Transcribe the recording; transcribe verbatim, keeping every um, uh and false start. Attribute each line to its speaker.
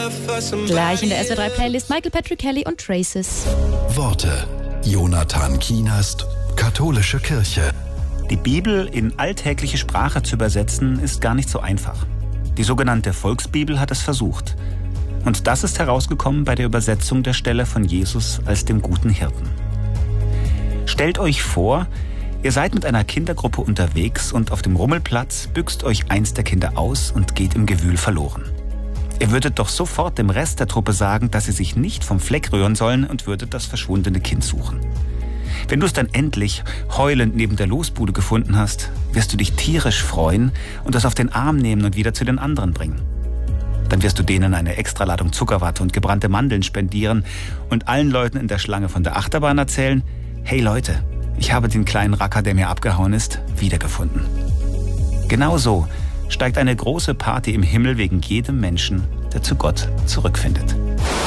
Speaker 1: Gleich in der S W R drei Playlist Michael Patrick Kelly und Traces.
Speaker 2: Worte. Jonathan Kienast, Katholische Kirche.
Speaker 3: Die Bibel in alltägliche Sprache zu übersetzen, ist gar nicht so einfach. Die sogenannte Volksbibel hat es versucht. Und das ist herausgekommen bei der Übersetzung der Stelle von Jesus als dem guten Hirten. Stellt euch vor, ihr seid mit einer Kindergruppe unterwegs und auf dem Rummelplatz büxt euch eins der Kinder aus und geht im Gewühl verloren. Ihr würdet doch sofort dem Rest der Truppe sagen, dass sie sich nicht vom Fleck rühren sollen und würdet das verschwundene Kind suchen. Wenn du es dann endlich heulend neben der Losbude gefunden hast, wirst du dich tierisch freuen und es auf den Arm nehmen und wieder zu den anderen bringen. Dann wirst du denen eine Extraladung Zuckerwatte und gebrannte Mandeln spendieren und allen Leuten in der Schlange von der Achterbahn erzählen: Hey Leute, ich habe den kleinen Racker, der mir abgehauen ist, wiedergefunden. Genau so steigt eine große Party im Himmel wegen jedem Menschen, der zu Gott zurückfindet.